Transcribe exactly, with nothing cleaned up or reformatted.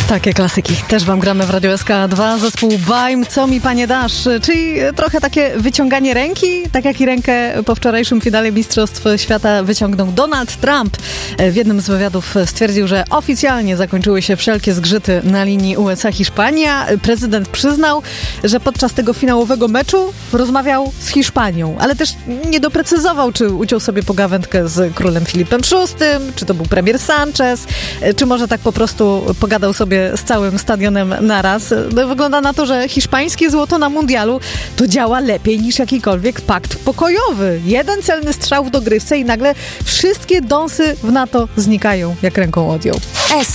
Takie klasyki też wam gramy w Radio S K dwa. Zespół Bajm, Co mi panie dasz? Czyli trochę takie wyciąganie ręki, tak jak i rękę po wczorajszym finale Mistrzostw Świata wyciągnął Donald Trump. W jednym z wywiadów stwierdził, że oficjalnie zakończyły się wszelkie zgrzyty na linii U S A-Hiszpania. Prezydent przyznał, że podczas tego finałowego meczu rozmawiał z Hiszpanią, ale też nie doprecyzował, czy uciął sobie pogawędkę z królem Filipem szóstym, czy to był premier Sanchez, czy może tak po prostu pogadał sobie z całym stadionem naraz. No, wygląda na to, że hiszpańskie złoto na mundialu to działa lepiej niż jakikolwiek pakt pokojowy. Jeden celny strzał w dogrywce i nagle wszystkie dąsy w NATO znikają jak ręką odjął. S